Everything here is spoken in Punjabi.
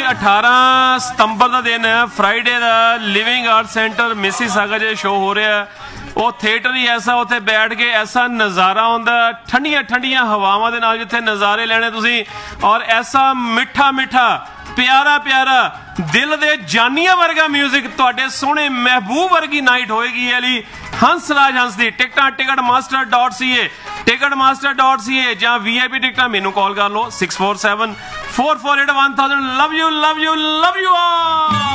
18 ਸਤੰਬਰ ਦਾ ਦਿਨ ਹੈ, ਫਰਾਈਡੇ ਦਾ। ਲਿਵਿੰਗ ਆਰਟ ਸੈਂਟਰ ਮਿਸੀਸਾਗਾ 'ਚ ਸ਼ੋਅ ਹੋ ਰਿਹਾ। ਉਹ ਥੀਏਟਰ ਹੀ ਐਸਾ, ਉੱਥੇ ਬੈਠ ਕੇ ਐਸਾ ਨਜ਼ਾਰਾ ਆਉਂਦਾ, ਠੰਡੀਆਂ ਠੰਡੀਆਂ ਹਵਾਵਾਂ ਦੇ ਨਾਲ ਜਿੱਥੇ ਨਜ਼ਾਰੇ ਲੈਣੇ ਤੁਸੀਂ, ਔਰ ਐਸਾ ਮਿੱਠਾ ਮਿੱਠਾ ਪਿਆਰਾ ਪਿਆਰਾ ਦਿਲ ਦੇ ਜਾਨੀਆਂ ਵਰਗਾ ਮਿਊਜ਼ਿਕ, ਤੁਹਾਡੇ ਸੋਹਣੇ ਮਹਿਬੂਬ ਵਰਗੀ ਨਾਈਟ ਹੋਏਗੀ ਅਲੀ ਹੰਸਰਾਜ ਹੰਸ ਦੀ। ਟਿਕਟਾਂ ticketmaster.ca, ticketmaster.ca ਜਾਂ VIP ਟਿਕਟਾਂ ਮੈਨੂੰ ਕਾਲ ਕਰ ਲਓ 6474481000। Love you love you love you all.